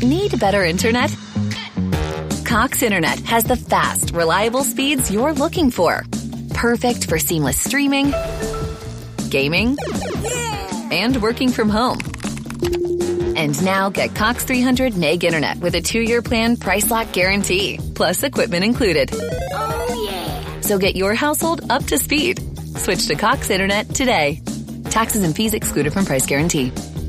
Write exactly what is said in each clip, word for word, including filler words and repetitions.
Need better internet? Cox Internet has the fast, reliable speeds you're looking for. Perfect for seamless streaming, gaming, and working from home. And now get Cox three hundred meg internet with a two-year plan price lock guarantee, plus equipment included. Oh, yeah. So get your household up to speed. Switch to Cox Internet today. Taxes and fees excluded from price guarantee.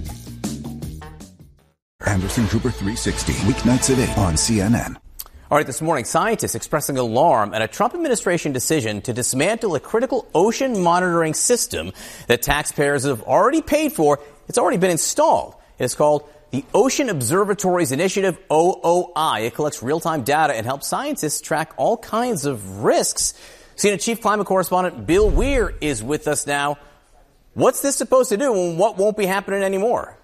Anderson Cooper three sixty, weeknights at eight on C N N. All right, this morning, scientists expressing alarm at a Trump administration decision to dismantle a critical ocean monitoring system that taxpayers have already paid for. It's already been installed. It's called the Ocean Observatories Initiative, O O I. It collects real-time data and helps scientists track all kinds of risks. C N N Chief Climate Correspondent Bill Weir is with us now. What's this supposed to do, and what won't be happening anymore?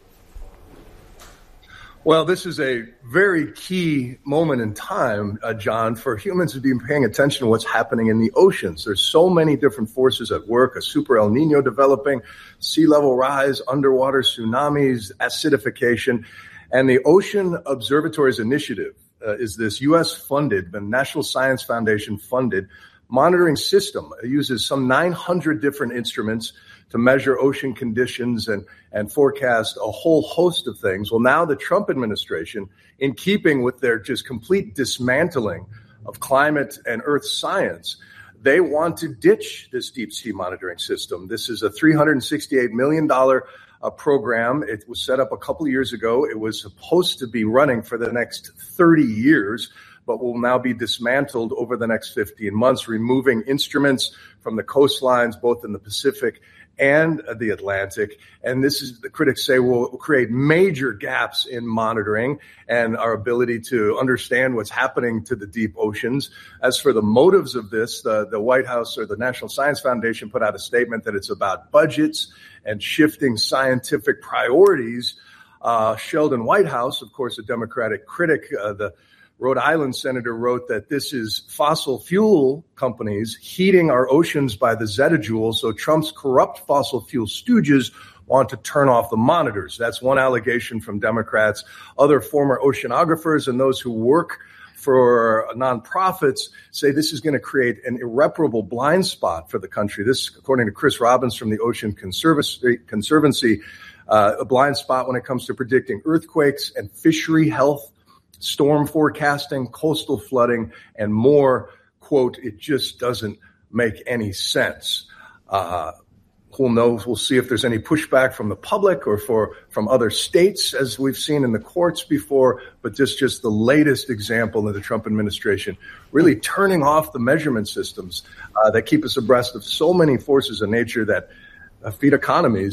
Well, this is a very key moment in time, uh, John, for humans to be paying attention to what's happening in the oceans. There's so many different forces at work, a super El Nino developing, sea level rise, underwater tsunamis, acidification. And the Ocean Observatories Initiative uh, is this U S-funded, the National Science Foundation-funded monitoring system. It uses some nine hundred different instruments to measure ocean conditions and, and forecast a whole host of things. Well, now the Trump administration, in keeping with their just complete dismantling of climate and earth science, they want to ditch this deep sea monitoring system. This is a three hundred sixty-eight million dollars uh, program. It was set up a couple of years ago. It was supposed to be running for the next thirty years, but will now be dismantled over the next fifteen months, removing instruments from the coastlines, both in the Pacific and the Atlantic. And this is, the critics say, will create major gaps in monitoring and our ability to understand what's happening to the deep oceans. As for the motives of this, the, the White House or the National Science Foundation put out a statement that it's about budgets and shifting scientific priorities. Uh, Sheldon Whitehouse, of course, a Democratic critic, uh, the Rhode Island senator, wrote that this is fossil fuel companies heating our oceans by the zettajoule. So Trump's corrupt fossil fuel stooges want to turn off the monitors. That's one allegation from Democrats. Other former oceanographers and those who work for nonprofits say this is going to create an irreparable blind spot for the country. This, according to Chris Robbins from the Ocean Conservancy, Conservancy uh, a blind spot when it comes to predicting earthquakes and fishery health, storm forecasting, coastal flooding, and more. Quote, it just doesn't make any sense. Uh, who knows? We'll see if there's any pushback from the public or for from other states, as we've seen in the courts before. But this just the latest example of the Trump administration really turning off the measurement systems uh, that keep us abreast of so many forces of nature that uh, feed economies.